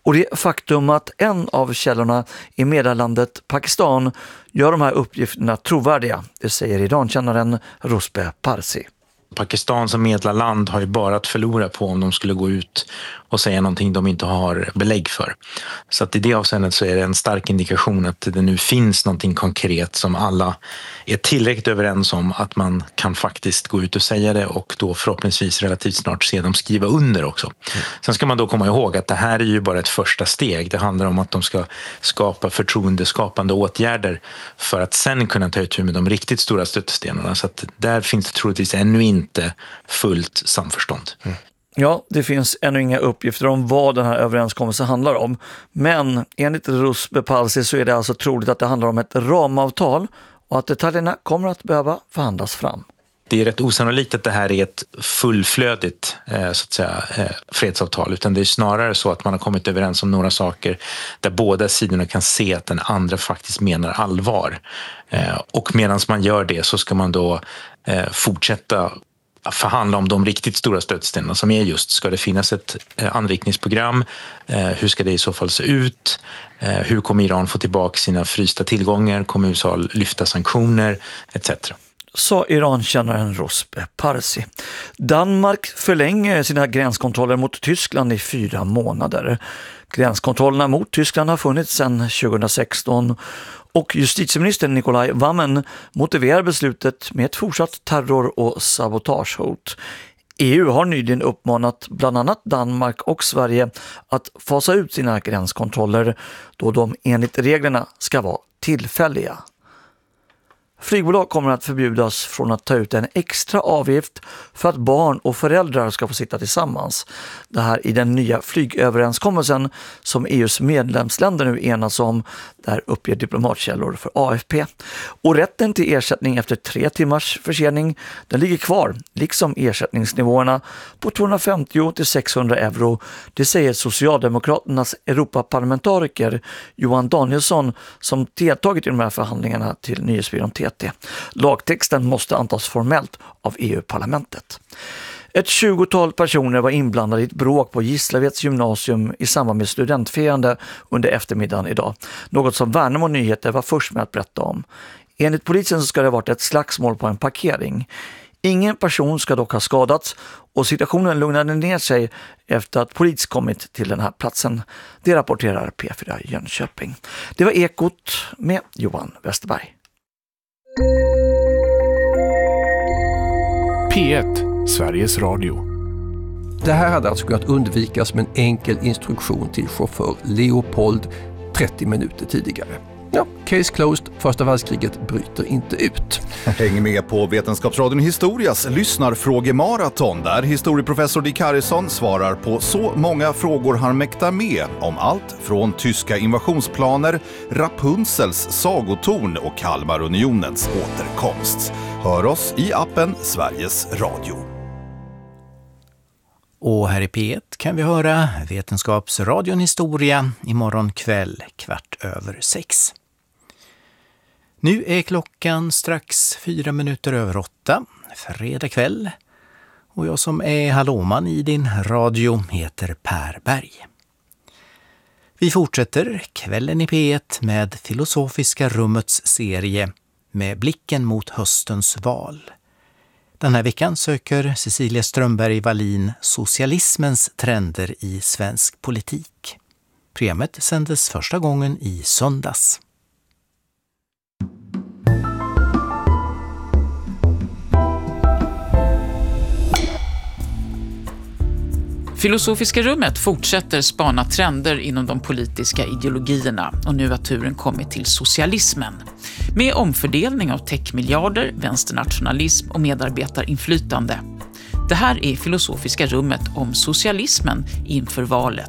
Och det faktum att en av källorna i meddelandet Pakistan gör de här uppgifterna trovärdiga, det säger Irankännaren Rusbe Parsi. Pakistan som medlarland har ju bara att förlora på om de skulle gå ut och säga någonting de inte har belägg för. Så att i det avseendet så är det en stark indikation att det nu finns någonting konkret som alla är tillräckligt överens om att man kan faktiskt gå ut och säga det och då förhoppningsvis relativt snart se dem skriva under också. Sen ska man då komma ihåg att det här är ju bara ett första steg. Det handlar om att de ska skapa förtroendeskapande åtgärder för att sen kunna ta itu med de riktigt stora stöttestenarna. Så att där finns det troligtvis ännu inte fullt samförstånd. Ja, det finns ännu inga uppgifter om vad den här överenskommelsen handlar om. Men enligt Rusbe Parsi så är det alltså troligt att det handlar om ett ramavtal och att detaljerna kommer att behöva förhandlas fram. Det är rätt osannolikt att det här är ett fullflödigt så att säga, fredsavtal, utan det är snarare så att man har kommit överens om några saker där båda sidorna kan se att den andra faktiskt menar allvar. Och medan man gör det så ska man då fortsätta förhandla om de riktigt stora stötstenarna som är just, ska det finnas ett anrikningsprogram, hur ska det i så fall se ut, hur kommer Iran få tillbaka sina frysta tillgångar, kommer USA lyfta sanktioner etc. Sa Irankännaren Rusbe Parsi. Danmark förlänger sina gränskontroller mot Tyskland i 4 månader. Gränskontrollerna mot Tyskland har funnits sedan 2016 och justitieministern Nikolaj Vammen motiverar beslutet med ett fortsatt terror- och sabotagehot. EU har nyligen uppmanat bland annat Danmark och Sverige att fasa ut sina gränskontroller då de enligt reglerna ska vara tillfälliga. Flygbolag kommer att förbjudas från att ta ut en extra avgift för att barn och föräldrar ska få sitta tillsammans. Det här i den nya flygöverenskommelsen som EUs medlemsländer nu enas om, där uppger diplomatkällor för AFP. Och rätten till ersättning efter 3 timmars försening, den ligger kvar, liksom ersättningsnivåerna på 250 till 600 euro. Det säger Socialdemokraternas Europaparlamentariker Johan Danielsson som deltagit i de här förhandlingarna till nyhetsbyrån TT. Lagtexten måste antas formellt av EU-parlamentet. Ett 20-tal personer var inblandade i ett bråk på Gislaveds gymnasium i samband med studentfirande under eftermiddagen idag. Något som Värnamo Nyheter var först med att berätta om. Enligt polisen så ska det ha varit ett slagsmål på en parkering. Ingen person ska dock ha skadats och situationen lugnade ner sig efter att polis kommit till den här platsen. Det rapporterar P4 Jönköping. Det var Ekot med Johan Westerberg. P1, Sveriges Radio. Det här hade alltså kunnat undvikas med en enkel instruktion till chaufför Leopold 30 minuter tidigare. Ja, case closed, första världskriget bryter inte ut. Häng med på Vetenskapsradion Historias lyssnarfrågemaraton där historieprofessor Dick Harrison svarar på så många frågor han mäktar med om allt från tyska invasionsplaner, Rapunzels sagotorn och Kalmarunionens återkomst. Hör oss i appen Sveriges Radio. Och här i P1 kan vi höra Vetenskapsradion Historia imorgon kväll 6:15. Nu är klockan strax 4 minuter över 8, fredag kväll. Och jag som är hallåman i din radio heter Per Berg. Vi fortsätter kvällen i P1 med Filosofiska rummets serie med blicken mot höstens val. Den här veckan söker Cecilia Strömberg Wallin socialismens trender i svensk politik. Programmet sändes första gången i söndags. Filosofiska rummet fortsätter spana trender inom de politiska ideologierna och nu har turen kommit till socialismen. Med omfördelning av techmiljarder, vänsternationalism och medarbetarinflytande. Det här är Filosofiska rummet om socialismen inför valet.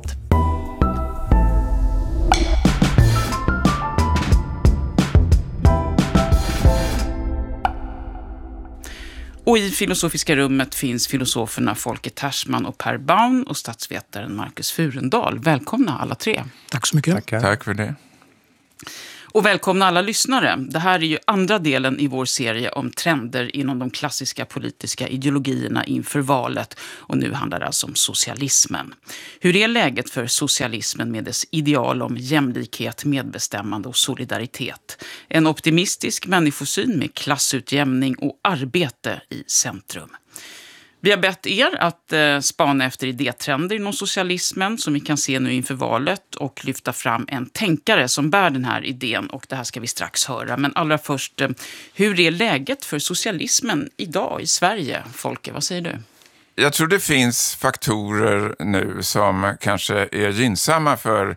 Och i Filosofiska rummet finns filosoferna Folke Tersman och Per Baun och statsvetaren Marcus Furendal. Välkomna alla tre. Tack så mycket. Tack för det. Och välkomna alla lyssnare. Det här är ju andra delen i vår serie om trender inom de klassiska politiska ideologierna inför valet. Och nu handlar det alltså om socialismen. Hur är läget för socialismen med dess ideal om jämlikhet, medbestämmande och solidaritet? En optimistisk människosyn med klassutjämning och arbete i centrum. Vi har bett er att spana efter idétrender inom socialismen som vi kan se nu inför valet och lyfta fram en tänkare som bär den här idén, och det här ska vi strax höra. Men allra först, hur är läget för socialismen idag i Sverige? Folke, vad säger du? Jag tror det finns faktorer nu som kanske är gynnsamma för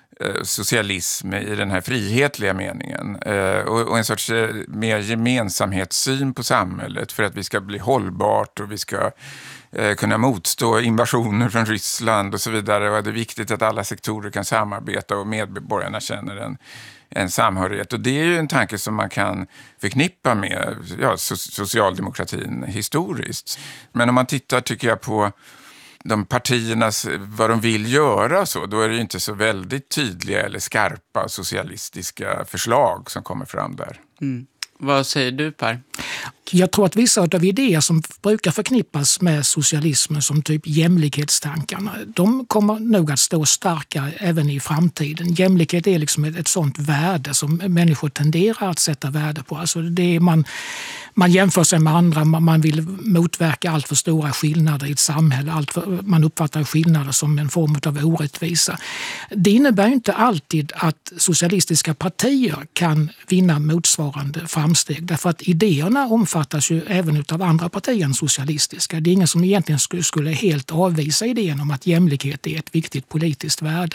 socialism i den här frihetliga meningen och en sorts mer gemensamhetssyn på samhället för att vi ska bli hållbart och vi ska kunna motstå invasioner från Ryssland och så vidare, och det är viktigt att alla sektorer kan samarbeta och medborgarna känner en samhörighet, och det är ju en tanke som man kan förknippa med socialdemokratin historiskt. Men om man tittar, tycker jag, på de partiernas, vad de vill göra så, då är det inte så väldigt tydliga eller skarpa socialistiska förslag som kommer fram där. Mm. Vad säger du, Per? Jag tror att vissa av idéer som brukar förknippas med socialismen, som typ jämlikhetstankarna, de kommer nog att stå starka även i framtiden. Jämlikhet är liksom ett sånt värde som människor tenderar att sätta värde på. Alltså det är man jämför sig med andra, man vill motverka allt för stora skillnader i ett samhälle, man uppfattar skillnader som en form av orättvisa. Det innebär ju inte alltid att socialistiska partier kan vinna motsvarande framsteg, därför att idéerna omfattas ju även av andra partier än socialistiska. Det är ingen som egentligen skulle helt avvisa idén om att jämlikhet är ett viktigt politiskt värde.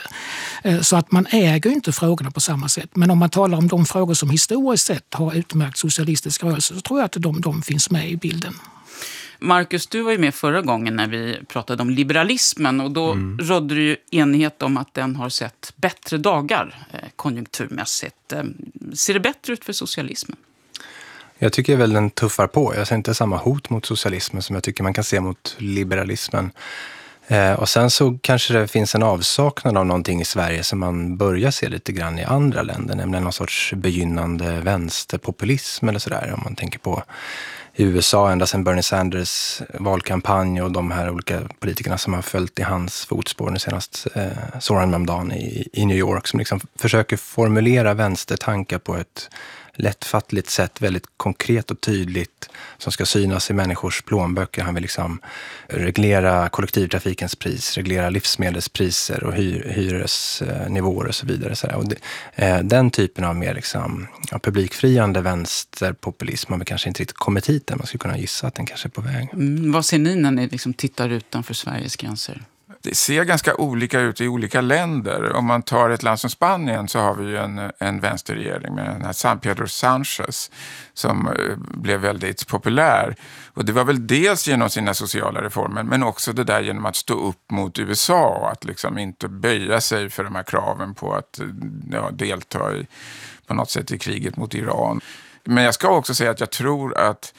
Så att man äger ju inte frågorna på samma sätt. Men om man talar om de frågor som historiskt sett har utmärkt socialistiska rörelser, så tror jag att de finns med i bilden. Marcus, du var ju med förra gången när vi pratade om liberalismen, och då rådde det ju enighet om att den har sett bättre dagar konjunkturmässigt. Ser det bättre ut för socialismen? Jag tycker väl den tuffar på. Jag ser inte samma hot mot socialismen som jag tycker man kan se mot liberalismen. Och sen så kanske det finns en avsaknad av någonting i Sverige som man börjar se lite grann i andra länder, nämligen någon sorts begynnande vänsterpopulism eller sådär. Om man tänker på i USA ända sedan Bernie Sanders valkampanj och de här olika politikerna som har följt i hans fotspår, nu senast Zoran Mamdani i New York, som liksom försöker formulera vänstertankar på ett lättfattligt sätt, väldigt konkret och tydligt, som ska synas i människors plånböcker. Han vill liksom reglera kollektivtrafikens pris, reglera livsmedelspriser och hyresnivåer och så vidare. Och den typen av mer liksom, publikfriande vänsterpopulism har vi kanske inte riktigt kommit hit än. Man skulle kunna gissa att den kanske är på väg. Vad ser ni när ni liksom tittar utanför Sveriges gränser? Det ser ganska olika ut i olika länder. Om man tar ett land som Spanien så har vi ju en vänsterregering med den här Pedro Sánchez som blev väldigt populär. Och det var väl dels genom sina sociala reformer, men också det där genom att stå upp mot USA och att liksom inte böja sig för de här kraven på att delta på något sätt i kriget mot Iran. Men jag ska också säga att jag tror att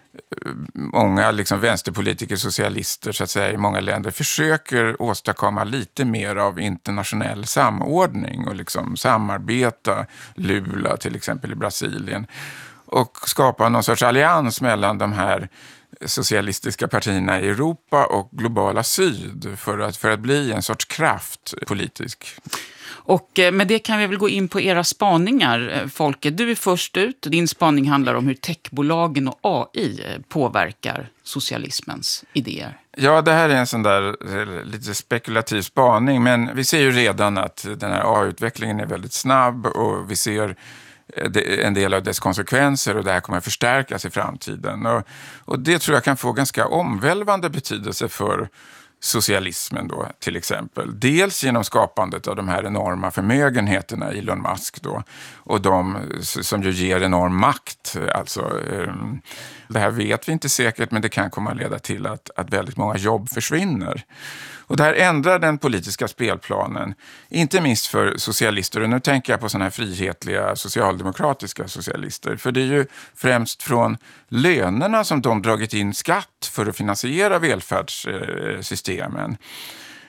många liksom vänsterpolitiker, socialister så att säga, i många länder försöker åstadkomma lite mer av internationell samordning och liksom samarbeta, Lula till exempel i Brasilien, och skapa någon sorts allians mellan de här socialistiska partierna i Europa och globala syd för att bli en sorts kraft politisk. Och med det kan vi väl gå in på era spaningar, Folke. Du är först ut. Din spaning handlar om hur techbolagen och AI påverkar socialismens idéer. Ja, det här är en sån där lite spekulativ spaning, men vi ser ju redan att den här AI-utvecklingen är väldigt snabb och vi ser en del av dess konsekvenser, och det här kommer att förstärkas i framtiden. Och det tror jag kan få ganska omvälvande betydelse för socialismen då, till exempel. Dels genom skapandet av de här enorma förmögenheterna, Elon Musk då, och de som ju ger enorm makt. Alltså, det här vet vi inte säkert, men det kan komma att leda till att väldigt många jobb försvinner. Och det här ändrar den politiska spelplanen, inte minst för socialister. Och nu tänker jag på sådana här frihetliga socialdemokratiska socialister. För det är ju främst från lönerna som de dragit in skatt för att finansiera välfärdssystemen.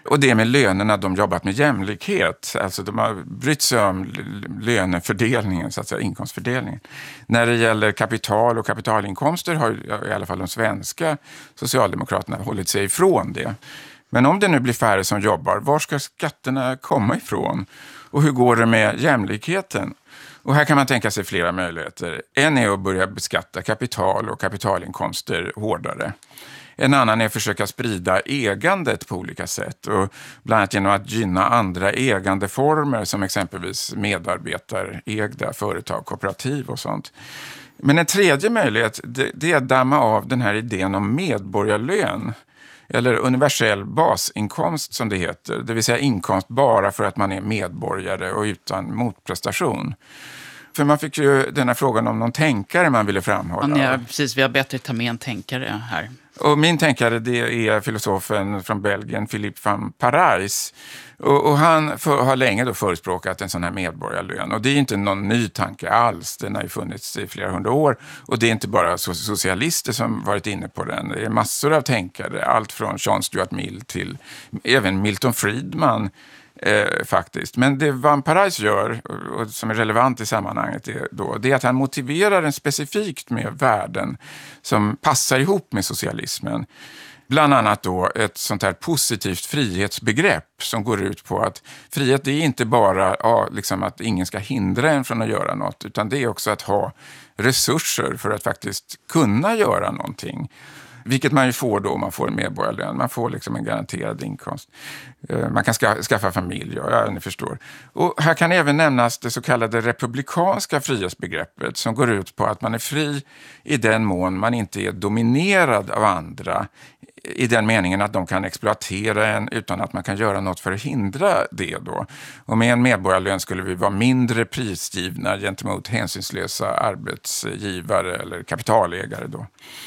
Och det med lönerna, de jobbat med jämlikhet. Alltså de har brytt sig om lönefördelningen, så att säga, inkomstfördelningen. När det gäller kapital och kapitalinkomster har i alla fall de svenska socialdemokraterna hållit sig ifrån det. Men om det nu blir färre som jobbar, var ska skatterna komma ifrån? Och hur går det med jämlikheten? Och här kan man tänka sig flera möjligheter. En är att börja beskatta kapital och kapitalinkomster hårdare. En annan är att försöka sprida ägandet på olika sätt. Och bland annat genom att gynna andra ägandeformer som exempelvis medarbetarägda företag, kooperativ och sånt. Men en tredje möjlighet, det är att damma av den här idén om medborgarlön. Eller universell basinkomst som det heter. Det vill säga inkomst bara för att man är medborgare och utan motprestation. För man fick ju den här frågan om någon tänkare man ville framhålla. Ja, precis. Vi har bättre ta med en tänkare här. Och min tänkare, det är filosofen från Belgien, Philippe van Parijs. Och han har länge då förespråkat en sån här medborgarlön. Och det är inte någon ny tanke alls. Den har ju funnits i flera hundra år. Och det är inte bara socialister som varit inne på den. Det är massor av tänkare. Allt från John Stuart Mill till även Milton Friedman faktiskt. Men det Van Parijs gör, och som är relevant i sammanhanget, det är att han motiverar den specifikt med värden som passar ihop med socialismen. Bland annat då ett sånt här positivt frihetsbegrepp som går ut på att frihet, det är inte bara liksom att ingen ska hindra en från att göra något, utan det är också att ha resurser för att faktiskt kunna göra någonting. Vilket man ju får då om man får en medborgarlön. Man får liksom en garanterad inkomst. Man kan skaffa familj, ja, ni förstår. Och här kan även nämnas det så kallade republikanska frihetsbegreppet som går ut på att man är fri i den mån man inte är dominerad av andra. I den meningen att de kan exploatera en utan att man kan göra något för att hindra det då. Och med en medborgarlön skulle vi vara mindre prisgivna gentemot hänsynslösa arbetsgivare eller kapitalägare då.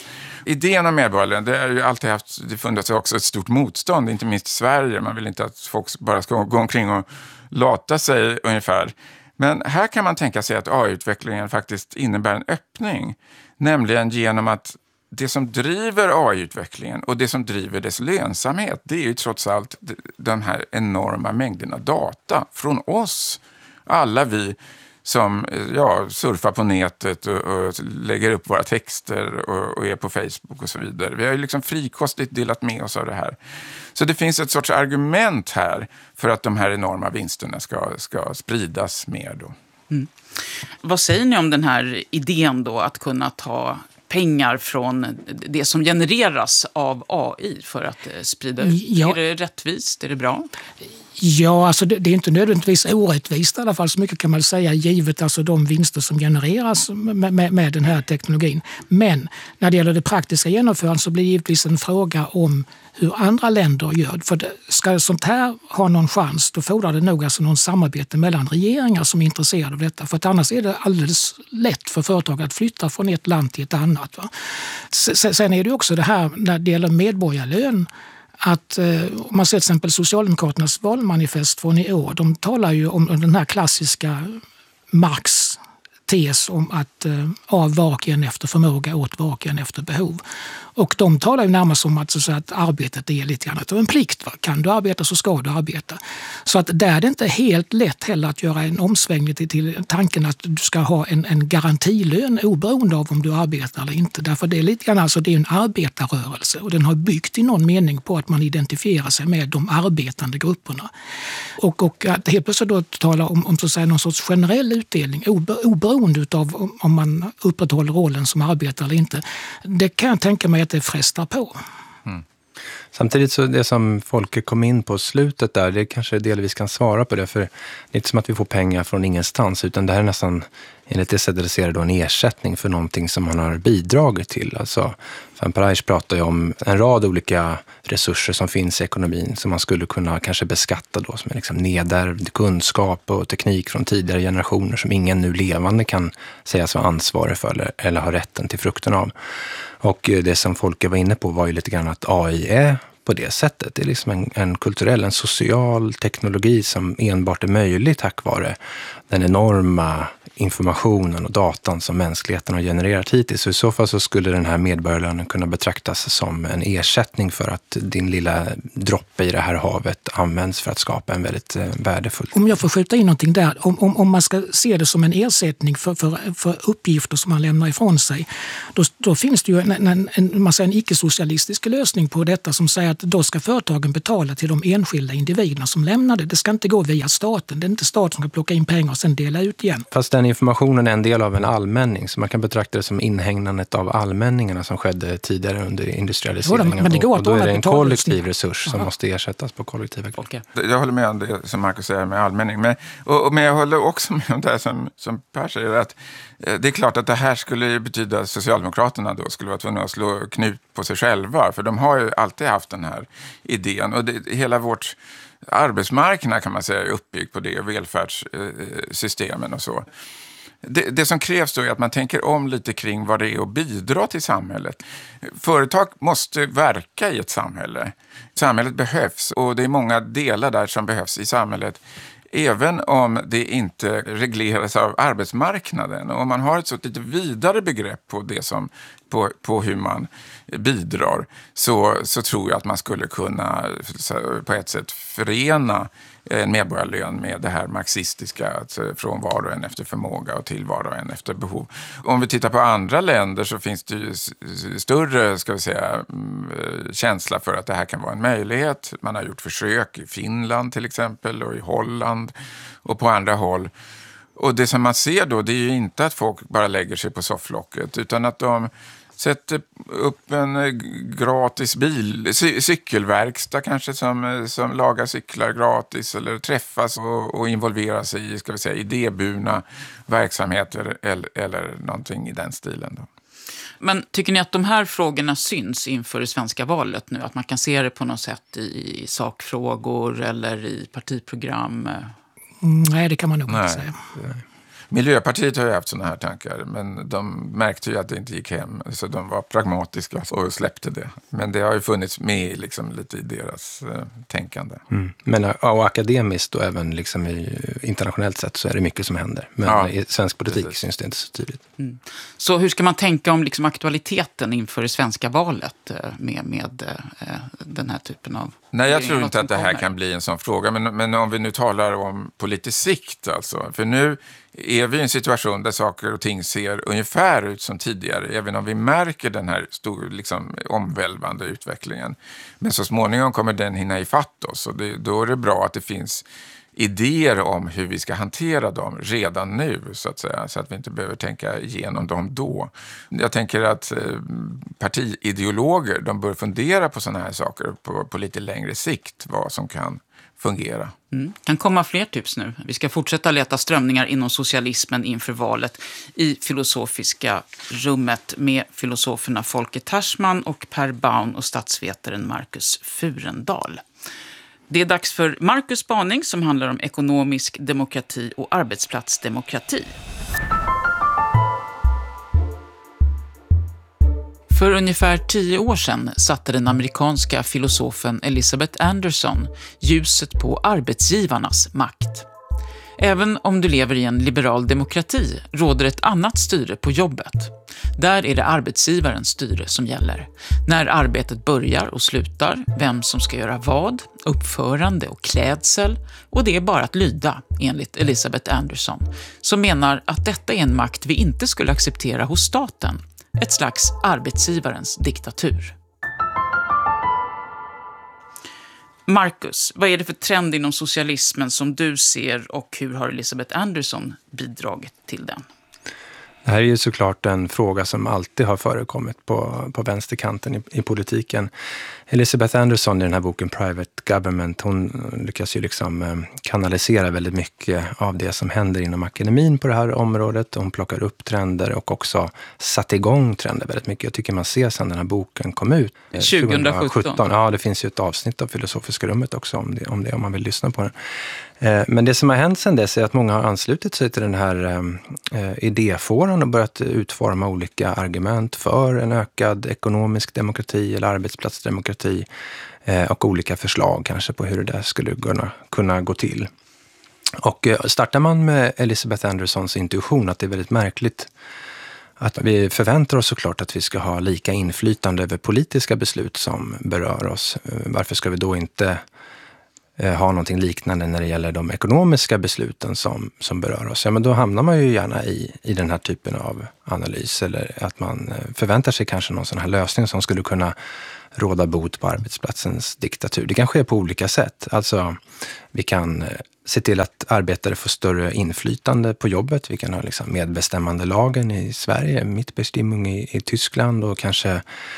Idén om medborgarlön, det har ju alltid det funnits också ett stort motstånd, inte minst i Sverige. Man vill inte att folk bara ska gå omkring och lata sig ungefär. Men här kan man tänka sig att AI-utvecklingen faktiskt innebär en öppning. Nämligen genom att det som driver AI-utvecklingen och det som driver dess lönsamhet, det är ju trots allt de här enorma mängderna data från oss. Alla vi som surfar på nätet och lägger upp våra texter och är på Facebook och så vidare. Vi har ju liksom frikostigt delat med oss av det här. Så det finns ett sorts argument här för att de här enorma vinsterna ska spridas mer då. Mm. Vad säger ni om den här idén då att kunna ta pengar från det som genereras av AI för att sprida ut? Ja. Är det rättvist? Är det bra? Ja, alltså det är inte nödvändigtvis orättvist i alla fall, så mycket kan man säga, givet alltså de vinster som genereras med den här teknologin. Men när det gäller det praktiska genomförandet så blir det givetvis en fråga om hur andra länder gör. För ska sånt här ha någon chans, då fordrar det nog alltså någon samarbete mellan regeringar som är intresserade av detta. För att annars är det alldeles lätt för företag att flytta från ett land till ett annat. Va? Sen är det också det här när det gäller medborgarlön, att om man ser till exempel Socialdemokraternas valmanifest från i år, de talar ju om den här klassiska Marx tes om att av var och en efter förmåga, åt var och en efter behov. Och de talar ju närmast om att arbetet är lite grann en plikt. Va? Kan du arbeta så ska du arbeta. Så att där är det inte helt lätt heller att göra en omsvängning till tanken att du ska ha en garantilön oberoende av om du arbetar eller inte. Därför det är lite grann alltså, det är en arbetarrörelse och den har byggt i någon mening på att man identifierar sig med de arbetande grupperna. Och att helt plötsligt då tala om så att säga, någon sorts generell utdelning oberoende av om man upprätthåller rollen som arbetare eller inte. Det kan jag tänka mig att det frestar på. Mm. Samtidigt så det som Folke kom in på slutet där, det kanske delvis kan svara på det, för det är inte som att vi får pengar från ingenstans, utan det här är nästan, enligt det sättet att se det då, en ersättning för någonting som man har bidragit till. Alltså, Van Parijs pratar ju om en rad olika resurser som finns i ekonomin som man skulle kunna kanske beskatta då, som är liksom nedärvd kunskap och teknik från tidigare generationer som ingen nu levande kan sägas vara ansvarig för eller ha rätten till frukten av. Och det som Folke var inne på var ju lite grann att AI är på det sättet. Det är liksom en kulturell, en social teknologi som enbart är möjlig tack vare den enorma informationen och datan som mänskligheten har genererat hittills. Så i så fall så skulle den här medborgarlönen kunna betraktas som en ersättning för att din lilla droppe i det här havet används för att skapa en väldigt värdefull... Om jag får skjuta in någonting där, om man ska se det som en ersättning för uppgifter som man lämnar ifrån sig, då finns det ju en icke-socialistisk lösning på detta som säger att då ska företagen betala till de enskilda individerna som lämnar det. Det ska inte gå via staten. Det är inte staten som ska plocka in pengar och sen dela ut igen. Fast den informationen är en del av en allmänning, så man kan betrakta det som inhägnandet av allmänningarna som skedde tidigare under industrialiseringen. Men det går och då är det en kollektiv resurs som måste ersättas på kollektiva grunder. Jag håller med om det som Marcus säger med allmänning. Men jag håller också med om det som Per säger, att det är klart att det här skulle betyda att Socialdemokraterna då skulle vara tvungna att slå knut på sig själva. För de har ju alltid haft den här idén. Och hela vårt arbetsmarknad kan man säga är uppbyggd på det, välfärdssystemen och så. Det som krävs då är att man tänker om lite kring vad det är att bidra till samhället. Företag måste verka i ett samhälle. Samhället behövs och det är många delar där som behövs i samhället. Även om det inte regleras av arbetsmarknaden. Och om man har ett så lite vidare begrepp på det som på hur man bidrar, så tror jag att man skulle kunna på ett sätt förena en medborgarlön med det här marxistiska, alltså från var och en efter förmåga och till var och en efter behov. Om vi tittar på andra länder så finns det ju större, ska vi säga, känsla för att det här kan vara en möjlighet. Man har gjort försök i Finland till exempel och i Holland och på andra håll. Och det som man ser då, det är ju inte att folk bara lägger sig på sofflocket, utan att de sätter upp en gratis cykelverkstad kanske som lagar cyklar gratis, eller träffas och involverar sig i, ska vi säga, idéburna verksamheter eller någonting i den stilen då. Men tycker ni att de här frågorna syns inför det svenska valet nu? Att man kan se det på något sätt i sakfrågor eller i partiprogram? Nej, det kan man nog inte säga. Miljöpartiet har ju haft sådana här tankar, men de märkte ju att det inte gick hem, så de var pragmatiska och släppte det. Men det har ju funnits med liksom lite i deras tänkande. Men och akademiskt och även liksom internationellt sett så är det mycket som händer. Men i svensk politik syns det inte så tydligt. Så hur ska man tänka om liksom aktualiteten inför det svenska valet med den här typen av... Nej, jag tror inte att det här kan bli en sån fråga. Men om vi nu talar om på lite sikt alltså. För nu är vi i en situation där saker och ting ser ungefär ut som tidigare. Även om vi märker den här liksom, omvälvande utvecklingen. Men så småningom kommer den hinna ifatt oss. Och då är det bra att det finns idéer om hur vi ska hantera dem redan nu, så att säga, så att vi inte behöver tänka igenom dem då. Jag tänker att partiideologer, de bör fundera på sådana här saker på lite längre sikt, vad som kan fungera. Kan komma fler tips nu. Vi ska fortsätta leta strömningar inom socialismen inför valet i filosofiska rummet med filosoferna Folke Tersman och Per Baun och statsvetaren Marcus Furendal. Det är dags för Marcus spaning som handlar om ekonomisk demokrati och arbetsplatsdemokrati. För ungefär 10 år sedan satte den amerikanska filosofen Elizabeth Anderson ljuset på arbetsgivarnas makt. Även om du lever i en liberal demokrati råder ett annat styre på jobbet. Där är det arbetsgivarens styre som gäller. När arbetet börjar och slutar, vem som ska göra vad, uppförande och klädsel. Och det är bara att lyda, enligt Elizabeth Anderson, som menar att detta är en makt vi inte skulle acceptera hos staten. Ett slags arbetsgivarens diktatur. Marcus, vad är det för trend inom socialismen som du ser och hur har Elizabeth Anderson bidragit till den? Det här är ju såklart en fråga som alltid har förekommit på vänsterkanten i politiken. Elizabeth Anderson i den här boken Private Government, hon lyckas ju liksom kanalisera väldigt mycket av det som händer inom akademin på det här området. Hon plockar upp trender och också satte igång trender väldigt mycket. Jag tycker man ser sedan den här boken kom ut. 2017. Ja, det finns ju ett avsnitt av Filosofiska rummet också om man vill lyssna på den. Men det som har hänt sedan dess är att många har anslutit sig till den här idéfåran och börjat utforma olika argument för en ökad ekonomisk demokrati eller arbetsplatsdemokrati och olika förslag kanske på hur det där skulle kunna gå till. Och startar man med Elizabeth Andersons intuition att det är väldigt märkligt att vi förväntar oss såklart att vi ska ha lika inflytande över politiska beslut som berör oss. Varför ska vi då inte ha någonting liknande när det gäller de ekonomiska besluten som berör oss? Ja, men då hamnar man ju gärna i den här typen av analys, eller att man förväntar sig kanske någon sån här lösning som skulle kunna råda bot på arbetsplatsens diktatur. Det kan ske på olika sätt. Alltså, vi kan se till att arbetare får större inflytande på jobbet. Vi kan ha liksom medbestämmande lagen i Sverige, Mitbestimmung i Tyskland, och kanske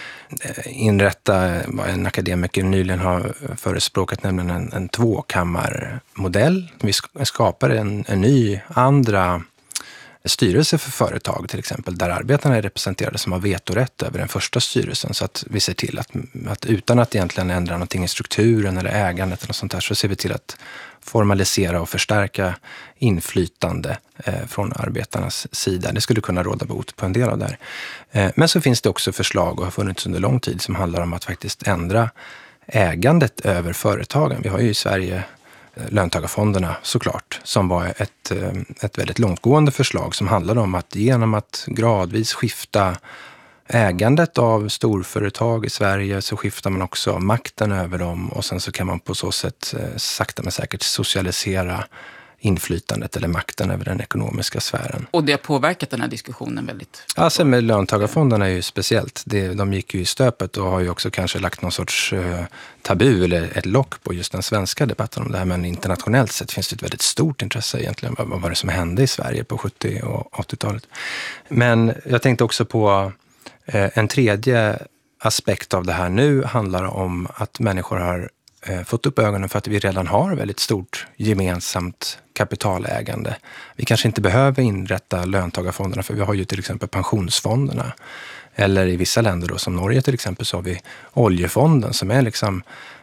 inrätta vad en akademiker nyligen har förespråkat, nämligen en tvåkammarmodell. Vi skapar en ny andra styrelse för företag till exempel, där arbetarna är representerade som har vetorätt över den första styrelsen, så att vi ser till att utan att egentligen ändra någonting i strukturen eller ägandet eller sånt där, så ser vi till att formalisera och förstärka inflytande från arbetarnas sida. Det skulle kunna råda bot på en del av det här. Men så finns det också förslag, och har funnits under lång tid, som handlar om att faktiskt ändra ägandet över företagen. Vi har ju i Sverige löntagarfonderna såklart, som var ett väldigt långtgående förslag som handlade om att genom att gradvis skifta ägandet av storföretag i Sverige så skiftar man också makten över dem, och sen så kan man på så sätt sakta men säkert socialisera inflytandet eller makten över den ekonomiska sfären. Och det har påverkat den här diskussionen väldigt? Alltså med löntagarfonderna är ju speciellt. De gick ju i stöpet och har ju också kanske lagt någon sorts tabu eller ett lock på just den svenska debatten om det här. Men internationellt sett finns det ett väldigt stort intresse egentligen. Vad var det som hände i Sverige på 70- och 80-talet? Men jag tänkte också på en tredje aspekt av det här nu handlar om att människor har fått upp ögonen för att vi redan har väldigt stort gemensamt kapitalägande. Vi kanske inte behöver inrätta löntagarfonderna, för vi har ju till exempel pensionsfonderna. Eller i vissa länder då, som Norge till exempel, så har vi oljefonden som är liksom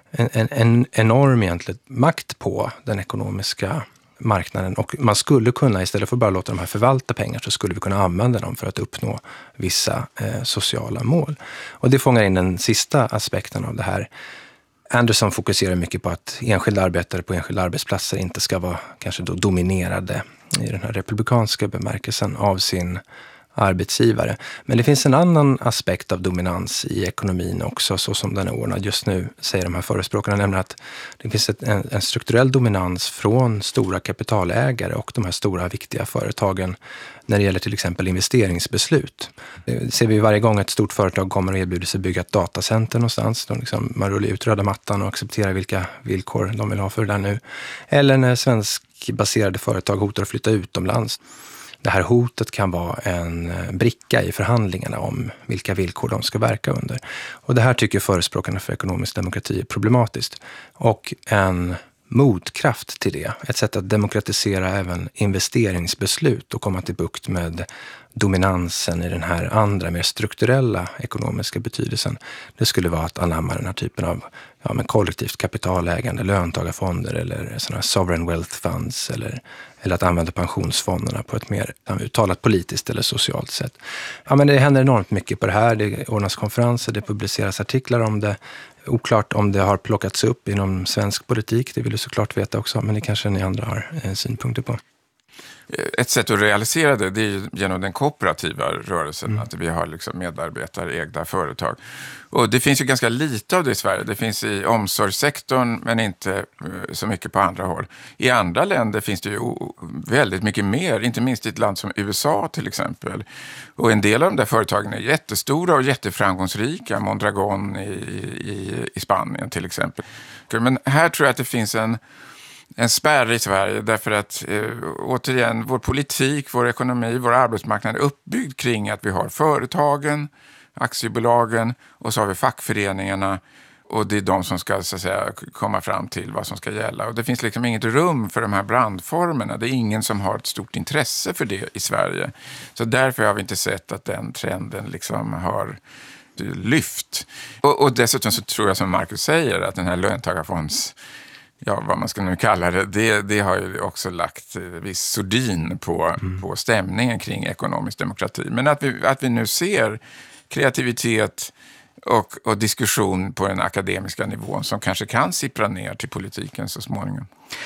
en enorm egentligen makt på den ekonomiska marknaden. Och man skulle kunna, istället för att bara låta de här förvalta pengar, så skulle vi kunna använda dem för att uppnå vissa sociala mål. Och det fångar in den sista aspekten av det här. Anderson fokuserar mycket på att enskilda arbetare på enskilda arbetsplatser inte ska vara kanske då dominerade i den här republikanska bemärkelsen av sin arbetsgivare. Men det finns en annan aspekt av dominans i ekonomin också, så som den är ordnad just nu, säger de här förespråkarna, nämligen att det finns en strukturell dominans från stora kapitalägare och de här stora viktiga företagen när det gäller till exempel investeringsbeslut. Det ser vi varje gång ett stort företag kommer och erbjuder sig bygga ett datacenter någonstans. Man rullar ut röda mattan och accepterar vilka villkor de vill ha för det där nu. Eller när svenskbaserade företag hotar att flytta utomlands. Det här hotet kan vara en bricka i förhandlingarna om vilka villkor de ska verka under. Och det här tycker förespråkarna för ekonomisk demokrati är problematiskt. Och en motkraft till det, ett sätt att demokratisera även investeringsbeslut och komma till bukt med dominansen i den här andra, mer strukturella ekonomiska betydelsen, det skulle vara att anamma den här typen av kollektivt kapitalägande, löntagarfonder eller sådana här sovereign wealth funds, eller att använda pensionsfonderna på ett mer uttalat politiskt eller socialt sätt. Ja, men det händer enormt mycket på det här. Det ordnas konferenser, det publiceras artiklar om det. Oklart om det har plockats upp inom svensk politik, det vill du såklart veta också, men det kanske ni andra har synpunkter på. Ett sätt att realisera det är genom den kooperativa rörelsen, att vi har liksom medarbetarägda företag. Och det finns ju ganska lite av det i Sverige. Det finns i omsorgssektorn, men inte så mycket på andra håll. I andra länder finns det ju väldigt mycket mer, inte minst i ett land som USA till exempel. Och en del av de där företagen är jättestora och jätteframgångsrika, Mondragon i Spanien till exempel. Men här tror jag att det finns en spärr i Sverige, därför att återigen, vår politik, vår ekonomi, vår arbetsmarknad är uppbyggd kring att vi har företagen, aktiebolagen, och så har vi fackföreningarna, och det är de som ska så att säga komma fram till vad som ska gälla. Och det finns liksom inget rum för de här brandformerna. Det är ingen som har ett stort intresse för det i Sverige. Så därför har vi inte sett att den trenden liksom har lyft. Och dessutom så tror jag, som Marcus säger, att den här löntagarfonds, vad man ska nu kalla det har ju också lagt viss sordin på stämningen kring ekonomisk demokrati. Men att vi nu ser kreativitet och diskussion på den akademiska nivån som kanske kan sippra ner till politiken så småningom.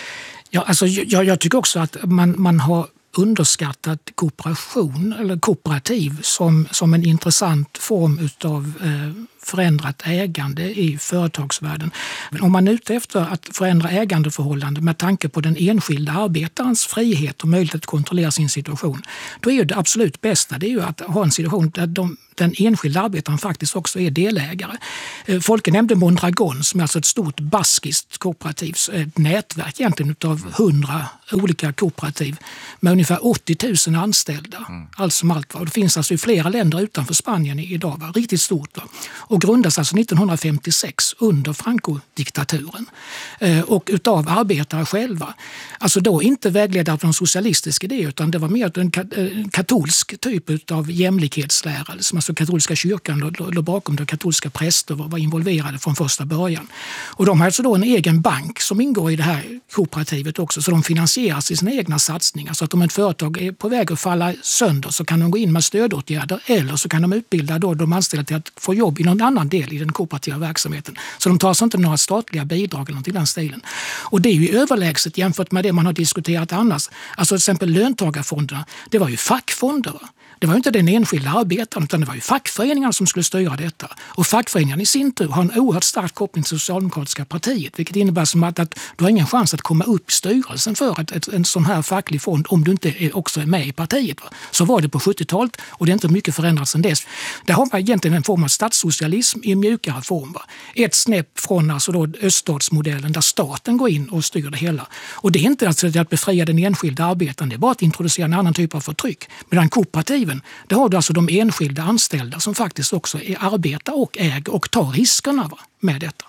Ja, alltså, jag tycker också att man har underskattat kooperation eller kooperativ som en intressant form utav förändrat ägande i företagsvärlden. Men om man är ute efter att förändra ägandeförhållanden med tanke på den enskilda arbetarens frihet och möjlighet att kontrollera sin situation, då är ju det absolut bästa det är ju att ha en situation där den enskilda arbetaren faktiskt också är delägare. Folke nämnde Mondragon som är alltså ett stort baskiskt kooperativ, ett nätverk egentligen av 100 olika kooperativ med ungefär 80 000 anställda. Allt som allt. Och det finns alltså i flera länder utanför Spanien idag. Riktigt stort. Och grundas alltså 1956 under Franco-diktaturen. Och utav arbetare själva. Alltså då inte vägledda av någon socialistisk idé utan det var mer en katolsk typ av jämlikhetslära. Som alltså katolska kyrkan låg bakom det. Katolska präster var involverade från första början. Och de har alltså då en egen bank som ingår i det här kooperativet också. Så de finansieras i sina egna satsningar. Så att om ett företag är på väg att falla sönder så kan de gå in med stödåtgärder eller så kan de utbilda då de anställda till att få jobb i någon annan del i den kooperativa verksamheten. Så de tar alltså inte några statliga bidrag eller något i den stilen. Och det är ju överlägset jämfört med det man har diskuterat annars. Alltså till exempel löntagarfonderna, det var ju fackfonder. Det var ju inte den enskilda arbetaren utan det var ju fackföreningarna som skulle styra detta. Och fackföreningarna i sin tur har en oerhört stark koppling till Socialdemokratiska partiet. Vilket innebär som att du har ingen chans att komma upp i styrelsen för en sån här facklig fond om du inte också är med i partiet. Så var det på 70-talet och det är inte mycket förändrat sedan dess. Där har man egentligen en form av statssocialism i en mjukare form. Ett snäpp från alltså då öststatsmodellen där staten går in och styr det hela. Och det är inte alltså att befria den enskilda arbetaren, det är bara att introducera en annan typ av förtryck. Medan kooperativen, där har du alltså de enskilda anställda som faktiskt också är arbetar och äger och tar riskerna med detta.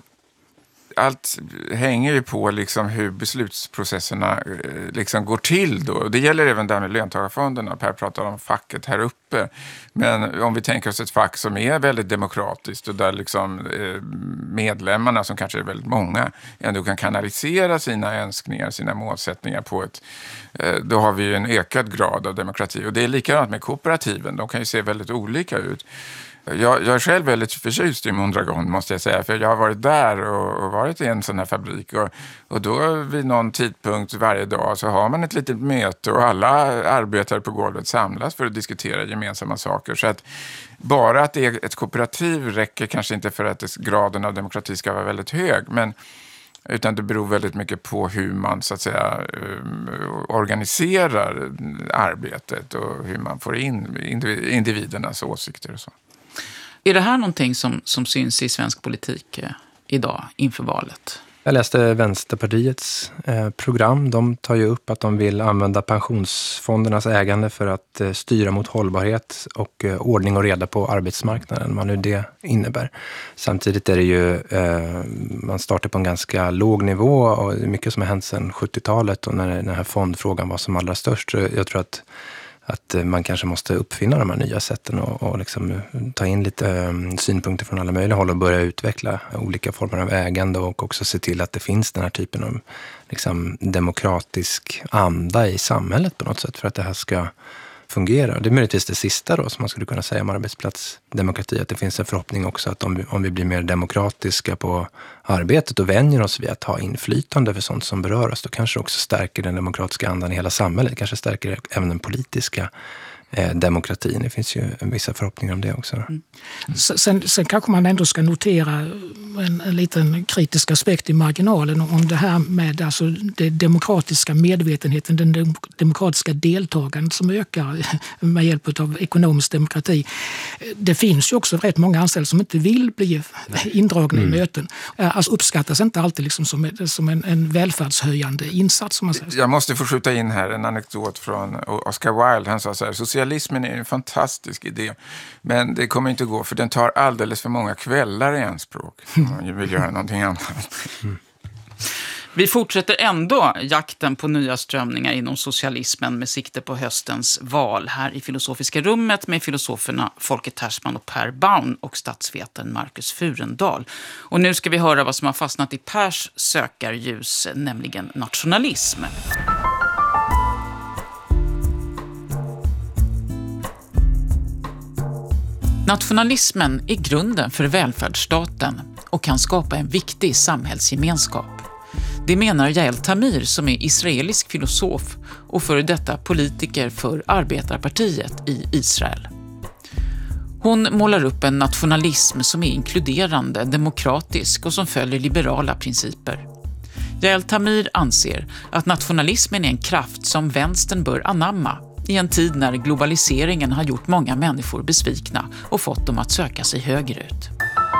Allt hänger ju på liksom hur beslutsprocesserna liksom går till då. Det gäller även där med löntagarfonderna. Per pratar om facket här uppe. Men om vi tänker oss ett fack som är väldigt demokratiskt och där liksom medlemmarna, som kanske är väldigt många, ändå kan kanalisera sina önskningar, sina målsättningar på ett... Då har vi ju en ökad grad av demokrati. Och det är likadant med kooperativen. De kan ju se väldigt olika ut. Jag är själv väldigt förtjust i Mondragon, måste jag säga. För jag har varit där och varit i en sån här fabrik. Och då vid någon tidpunkt varje dag så har man ett litet möte och alla arbetare på golvet samlas för att diskutera gemensamma saker. Så att bara att det är ett kooperativ räcker kanske inte för att graden av demokrati ska vara väldigt hög. Utan det beror väldigt mycket på hur man så att säga organiserar arbetet och hur man får in individernas åsikter och så. Är det här någonting som syns i svensk politik idag inför valet? Jag läste Vänsterpartiets program. De tar ju upp att de vill använda pensionsfondernas ägande för att styra mot hållbarhet och ordning och reda på arbetsmarknaden, vad nu det innebär. Samtidigt är det ju, man startar på en ganska låg nivå och det är mycket som har hänt sedan 70-talet och när den här fondfrågan var som allra störst. Jag tror att man kanske måste uppfinna de här nya sätten och liksom ta in lite synpunkter från alla möjliga håll och börja utveckla olika former av ägande och också se till att det finns den här typen av liksom demokratisk anda i samhället på något sätt för att det här ska fungera. Det är möjligtvis det sista då som man skulle kunna säga om arbetsplatsdemokrati, att det finns en förhoppning också att om vi blir mer demokratiska på arbetet och vänjer oss vid att ha inflytande för sånt som berör oss, då kanske också stärker den demokratiska andan i hela samhället, kanske stärker även den politiska demokratin. Det finns ju vissa förhoppningar om det också. Mm. Sen kanske man ändå ska notera en liten kritisk aspekt i marginalen om det här med alltså den demokratiska medvetenheten, den demokratiska deltagandet som ökar med hjälp av ekonomisk demokrati. Det finns ju också rätt många anställda som inte vill bli indragna i möten. Alltså uppskattas inte alltid liksom som en välfärdshöjande insats. Som man säger. Jag måste få skjuta in här en anekdot från Oscar Wilde. Han sa så här: socialismen är en fantastisk idé, men det kommer inte gå för den tar alldeles för många kvällar i anspråk. Jag vill göra någonting annat. Vi fortsätter ändå jakten på nya strömningar inom socialismen med sikte på höstens val här i Filosofiska rummet med filosoferna Folke Tersman och Per Baun och statsvetaren Marcus Furendal. Och nu ska vi höra vad som har fastnat i Pers sökarljus, nämligen nationalism. Nationalismen är grunden för välfärdsstaten och kan skapa en viktig samhällsgemenskap. Det menar Yael Tamir som är israelisk filosof och före detta politiker för Arbetarpartiet i Israel. Hon målar upp en nationalism som är inkluderande, demokratisk och som följer liberala principer. Yael Tamir anser att nationalismen är en kraft som vänstern bör anamma i en tid när globaliseringen har gjort många människor besvikna och fått dem att söka sig högerut.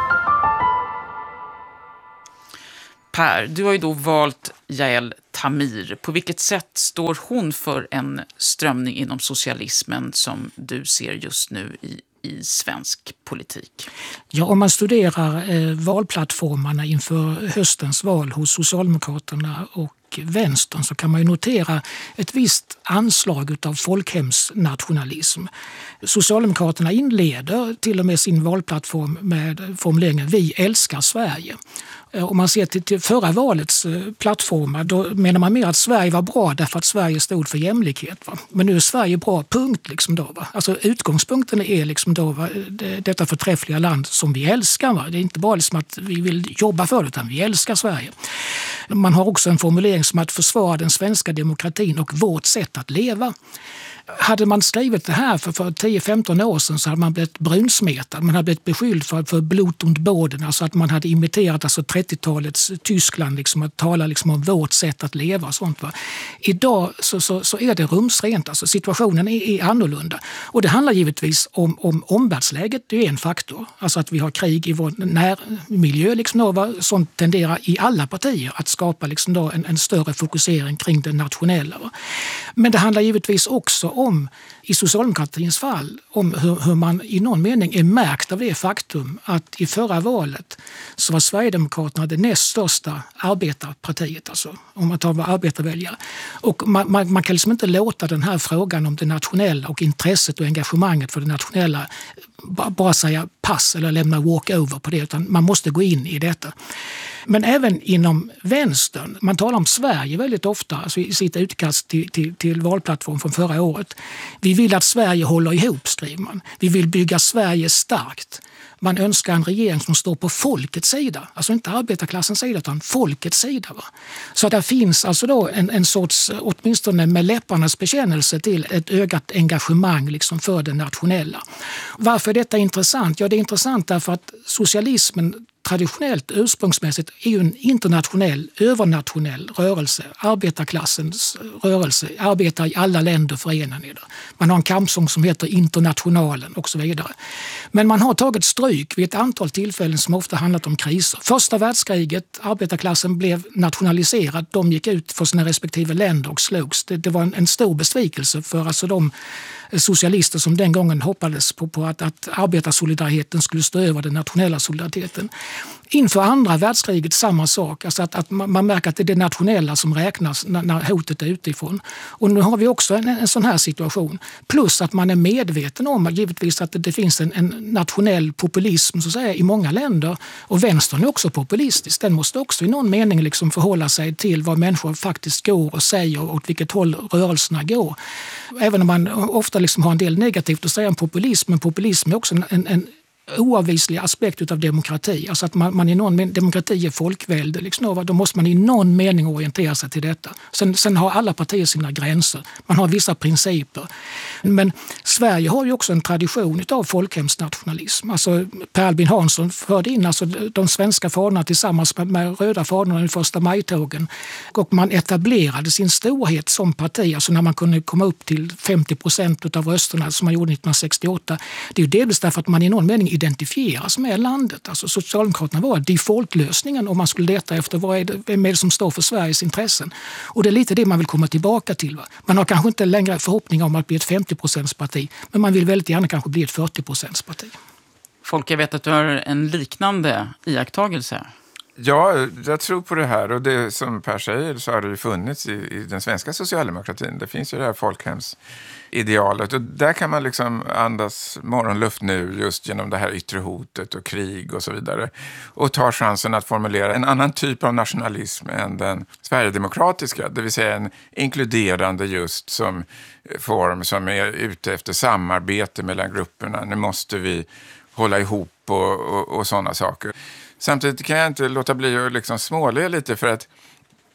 Per, du har ju då valt Yael Tamir. På vilket sätt står hon för en strömning inom socialismen som du ser just nu i svensk politik? Ja, om man studerar valplattformarna inför höstens val hos Socialdemokraterna och vänstern så kan man ju notera ett visst anslag utav folkhemsnationalism. Socialdemokraterna inleder till och med sin valplattform med formuleringen "Vi älskar Sverige". Om man ser till förra valets plattformar, då menar man mer att Sverige var bra därför att Sverige stod för jämlikhet. Va? Men nu är Sverige bra, punkt. Liksom då, va? Alltså, utgångspunkten är liksom då, va? Detta förträffliga land som vi älskar. Va? Det är inte bara liksom att vi vill jobba för det, utan vi älskar Sverige. Man har också en formulering som att försvara den svenska demokratin och vårt sätt att leva. Hade man skrivit det här för 10-15 år sedan så hade man blivit brunsmetad. Man hade blivit beskylld för Blut und Boden, alltså att man hade imiterat 30-talets Tyskland, liksom, att tala liksom om vårt sätt att leva och sånt. Va? Idag så är det rumsrent, alltså situationen är annorlunda. Och det handlar givetvis om omvärldsläget, det är en faktor. Alltså att vi har krig i vår närmiljö, liksom, som tenderar i alla partier att skapa liksom då en större fokusering kring det nationella. Va? Men det handlar givetvis också om, i socialdemokratins fall, om hur man i någon mening är märkt av det faktum att i förra valet så var Sverigedemokraterna det näst största arbetarpartiet, alltså om man tar vad arbetarväljare. Och man kan liksom inte låta den här frågan om det nationella och intresset och engagemanget för det nationella bara säga pass eller lämna walkover på det, utan man måste gå in i detta. Men även inom vänstern, man talar om Sverige väldigt ofta, alltså i sitt utkast till valplattform från förra året. Vi vill att Sverige håller ihop, skriver man. Vi vill bygga Sverige starkt. Man önskar en regering som står på folkets sida, alltså inte arbetarklassens sida utan folkets sida. Va? Så där finns alltså då en sorts, åtminstone med läpparnas bekännelse till ett ökat engagemang liksom för det nationella. Varför är detta intressant? Ja, det är intressant därför att socialismen traditionellt, ursprungsmässigt, är ju en internationell, övernationell rörelse. Arbetarklassens rörelse. Arbetar i alla länder förenar ni. Man har en kampsång som heter Internationalen och så vidare. Men man har tagit stryk vid ett antal tillfällen som ofta handlat om kriser. Första världskriget, arbetarklassen blev nationaliserad. De gick ut för sina respektive länder och slogs. Det var en stor besvikelse för alltså de socialister som den gången hoppades på att arbetarsolidariteten skulle stå över den nationella solidariteten. Inför andra världskriget samma sak, alltså att man märker att det är det nationella som räknas när hotet är utifrån. Och nu har vi också en sån här situation. Plus att man är medveten om givetvis att det finns en nationell populism så att säga, i många länder. Och vänstern är också populistisk. Den måste också i någon mening liksom förhålla sig till vad människor faktiskt går och säger och åt vilket håll rörelserna går. Även om man ofta liksom har en del negativt att säga om populism, men populism är också en oavvislig aspekt utav demokrati. Alltså att man i någon mening, demokrati är folkvälde. Liksom, då måste man i någon mening orientera sig till detta. Sen har alla partier sina gränser. Man har vissa principer. Men Sverige har ju också en tradition utav folkhemsnationalism. Alltså Per Albin Hansson förde in alltså de svenska fanorna tillsammans med röda fanorna i första majtågen. Och man etablerade sin storhet som parti. Alltså när man kunde komma upp till 50% av rösterna som man gjorde 1968. Det är ju delvis därför att man i någon mening identifieras med landet. Alltså Socialdemokraterna var defaultlösningen om man skulle leta efter vem är det som står för Sveriges intressen. Och det är lite det man vill komma tillbaka till. Va? Man har kanske inte längre förhoppning om att bli ett 50%-parti, men man vill väldigt gärna kanske bli ett 40%-parti. Folk, jag vet att du har en liknande iakttagelse. Ja, jag tror på det här, och det som Per säger så har det ju funnits i den svenska socialdemokratin. Det finns ju det här folkhemsidealet, och där kan man liksom andas morgonluft nu just genom det här yttre hotet och krig och så vidare, och ta chansen att formulera en annan typ av nationalism än den sverigedemokratiska, det vill säga en inkluderande just som form som är ute efter samarbete mellan grupperna. Nu måste vi hålla ihop och sådana saker. Samtidigt kan jag inte låta bli att liksom småle lite, för att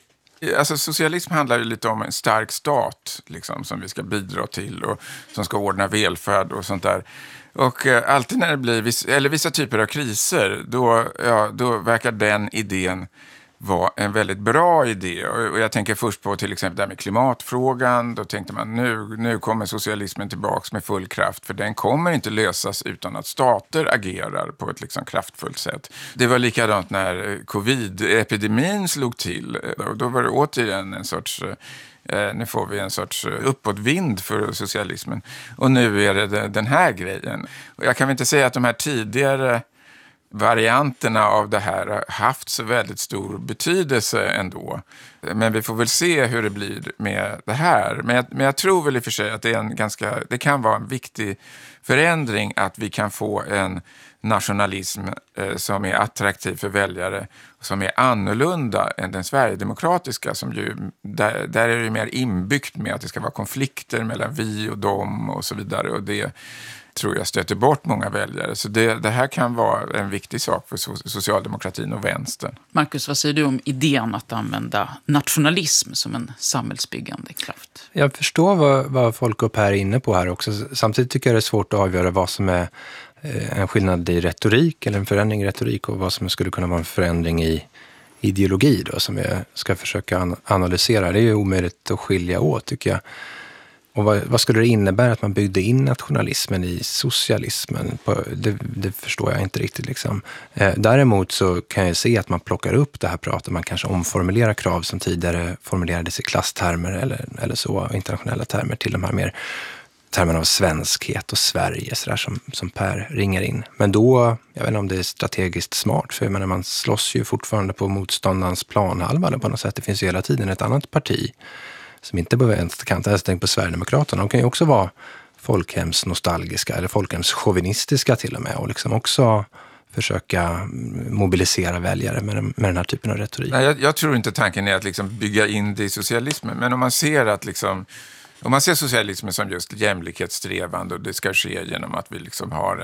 Alltså socialism handlar ju lite om en stark stat liksom, som vi ska bidra till och som ska ordna välfärd och sånt där. Och alltid när det blir vissa typer av kriser, då verkar den idén vara en väldigt bra idé. Och jag tänker först på till exempel det här med klimatfrågan. Då tänkte man nu kommer socialismen tillbaks med full kraft, för den kommer inte lösas utan att stater agerar på ett liksom kraftfullt sätt. Det var likadant när covid-epidemin slog till. Då var det återigen en sorts... Nu får vi en sorts uppåtvind för socialismen. Och nu är det den här grejen. Och jag kan väl inte säga att de här tidigare varianterna av det här har haft så väldigt stor betydelse ändå. Men vi får väl se hur det blir med det här. Men jag tror väl i och för sig att det kan vara en viktig förändring att vi kan få en nationalism som är attraktiv för väljare, som är annorlunda än den sverigedemokratiska, som ju, där är det mer inbyggt med att det ska vara konflikter mellan vi och dem och så vidare, och det tror jag stöter bort många väljare. Så det här kan vara en viktig sak för socialdemokratin och vänstern. Marcus, vad säger du om idén att använda nationalism som en samhällsbyggande kraft? Jag förstår vad folk upp här är inne på här också. Samtidigt tycker jag det är svårt att avgöra vad som är en skillnad i retorik eller en förändring i retorik och vad som skulle kunna vara en förändring i ideologi då, som jag ska försöka analysera. Det är ju omöjligt att skilja åt, tycker jag. Och vad skulle det innebära att man byggde in nationalismen i socialismen? Det förstår jag inte riktigt. Liksom. Däremot så kan jag se att man plockar upp det här pratet. Man kanske omformulerar krav som tidigare formulerades i klasstermer eller så, internationella termer, till de här mer termerna av svenskhet och Sverige, så där som Per ringar in. Men då, jag vet inte om det är strategiskt smart, för jag menar, man slåss ju fortfarande på motståndarens planhalva på något sätt. Det finns ju hela tiden ett annat parti som inte behöver vänsterkanten. Jag tänker på Sverigedemokraterna. De kan ju också vara folkhemsnostalgiska eller folkhemschauvinistiska till och med, och liksom också försöka mobilisera väljare med den här typen av retorik. Nej, jag tror inte tanken är att liksom bygga in det i socialismen, men om man ser att liksom, om man ser socialismen som just jämlikhetssträvande, och det ska ske genom att vi liksom har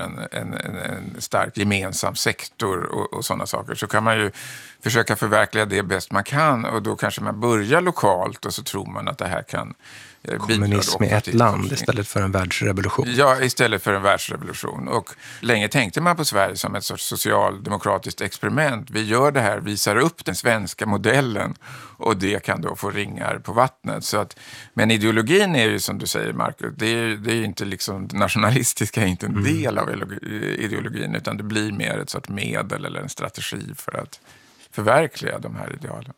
en stark gemensam sektor och sådana saker, så kan man ju försöka förverkliga det bäst man kan, och då kanske man börjar lokalt och så tror man att det här kan kommunism i ett land istället för en världsrevolution. Ja, istället för en världsrevolution. Och länge tänkte man på Sverige som ett sorts socialdemokratiskt experiment. Vi gör det här, visar upp den svenska modellen, och det kan då få ringar på vattnet. Så att, men ideologin är ju, som du säger, Marcus, det är inte liksom, nationalistiska är inte en del av ideologin, utan det blir mer ett sorts medel eller en strategi för att förverkliga de här idealen.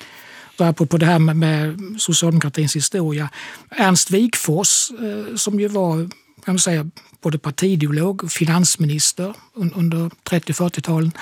På det här med socialdemokratins historia. Ernst Wigforss, som ju var, kan man säga, både partiideolog och finansminister under 30-40-talen,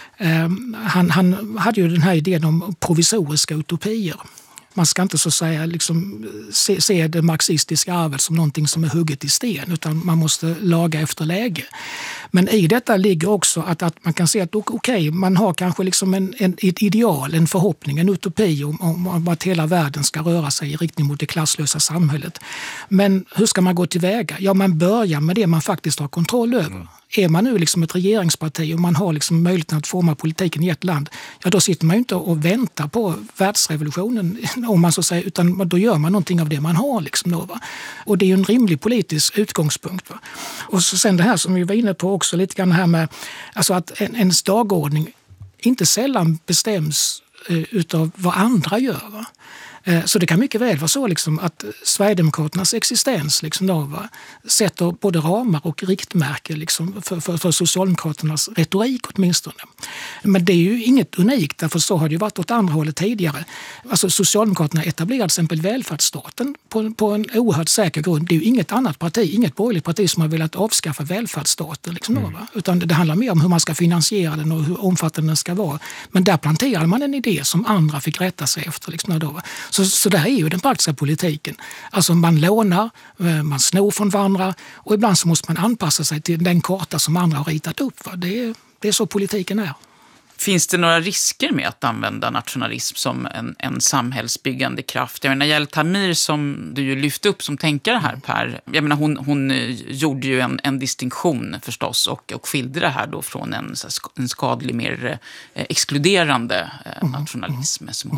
han hade ju den här idén om provisoriska utopier. Man ska inte så att säga liksom se det marxistiska arvet som någonting som är hugget i sten, utan man måste laga efter läge. Men i detta ligger också att man kan se att okej, man har kanske liksom ett ideal, en förhoppning, en utopi om att hela världen ska röra sig i riktning mot det klasslösa samhället. Men hur ska man gå tillväga? Ja, man börjar med det man faktiskt har kontroll över. Är man nu liksom ett regeringsparti och man har liksom möjligheten att forma politiken i ett land, ja, då sitter man ju inte och väntar på världsrevolutionen, om man så säger, utan då gör man någonting av det man har. Liksom då, va? Och det är ju en rimlig politisk utgångspunkt. Va? Och så sen det här som vi var inne på också lite grann här med, alltså att ens dagordning inte sällan bestäms utav vad andra gör. Va? Så det kan mycket väl vara så liksom att Sverigedemokraternas existens liksom då, va, sätter både ramar och riktmärke liksom för Socialdemokraternas retorik åtminstone. Men det är ju inget unikt, därför så har det ju varit åt andra hållet tidigare. Alltså Socialdemokraterna etablerade till exempel välfärdsstaten på en oerhört säker grund. Det är ju inget annat parti, inget borgerligt parti som har velat avskaffa välfärdsstaten. Liksom då, va? Utan det handlar mer om hur man ska finansiera den och hur omfattande den ska vara. Men där planterade man en idé som andra fick rätta sig efter. Liksom då, va? Så det här är ju den praktiska politiken. Alltså man lånar, man snor från varandra, och ibland så måste man anpassa sig till den karta som andra har ritat upp. Va? Det är så politiken är. Finns det några risker med att använda nationalism som en samhällsbyggande kraft? Jag menar, Yael Tamir, som du ju lyfte upp som tänkare här, Per, jag menar, hon gjorde ju en distinktion förstås och skilde det här då från en skadlig, mer exkluderande nationalism som hon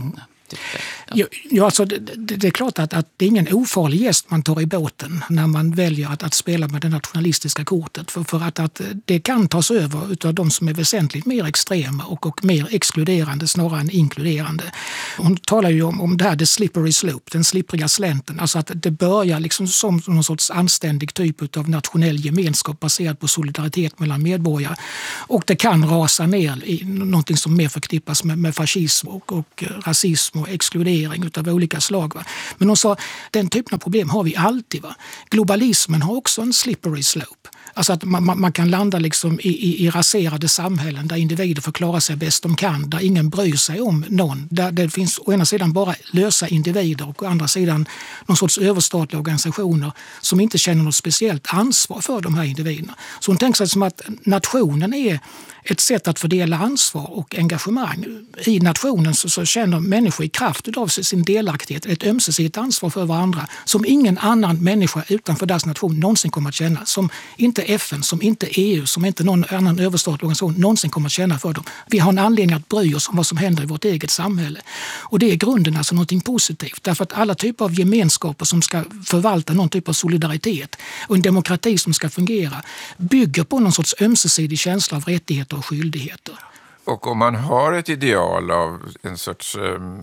Ja, alltså det är klart att det är ingen ofarlig gäst man tar i båten när man väljer att spela med det nationalistiska kortet. För att det kan tas över utav de som är väsentligt mer extrema och mer exkluderande snarare än inkluderande. Hon talar ju om det här, the slippery slope, den slippriga slänten. Alltså att det börjar liksom som någon sorts anständig typ av nationell gemenskap baserad på solidaritet mellan medborgare. Och det kan rasa ner i någonting som mer förknippas med fascism och rasism och exkludering utav olika slag. Va? Men hon sa, den typen av problem har vi alltid. Va? Globalismen har också en slippery slope. Alltså att man kan landa liksom i raserade samhällen där individer får klara sig bäst de kan, där ingen bryr sig om någon. Där det finns å ena sidan bara lösa individer och å andra sidan någon sorts överstatliga organisationer som inte känner något speciellt ansvar för de här individerna. Så hon tänker sig som att nationen är ett sätt att fördela ansvar och engagemang. I nationen så känner människor i kraft av sin delaktighet ett ömsesidigt ansvar för varandra som ingen annan människa utanför deras nation någonsin kommer att känna. Som inte FN, som inte EU, som inte någon annan överstatlig organisation någonsin kommer att känna för dem. Vi har en anledning att bry oss om vad som händer i vårt eget samhälle. Och det är grunden alltså någonting positivt. Därför att alla typer av gemenskaper som ska förvalta någon typ av solidaritet och en demokrati som ska fungera bygger på någon sorts ömsesidig känsla av rättigheter och skyldigheter. Och om man har ett ideal av en sorts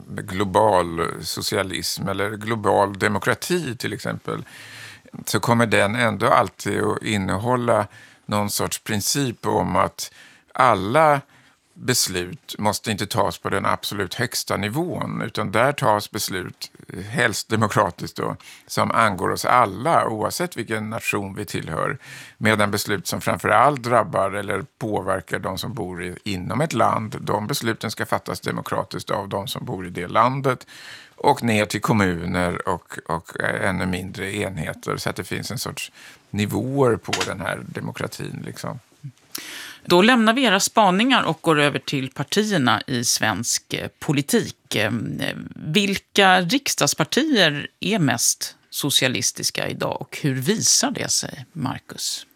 global socialism eller global demokrati till exempel, så kommer den ändå alltid att innehålla någon sorts princip om att alla beslut måste inte tas på den absolut högsta nivån, utan där tas beslut, helst demokratiskt då, som angår oss alla oavsett vilken nation vi tillhör, medan beslut som framförallt drabbar eller påverkar de som bor inom ett land, de besluten ska fattas demokratiskt av de som bor i det landet och ner till kommuner och ännu mindre enheter, så att det finns en sorts nivåer på den här demokratin liksom. Då lämnar vi era spaningar och går över till partierna i svensk politik. Vilka riksdagspartier är mest socialistiska idag och hur visar det sig, Marcus?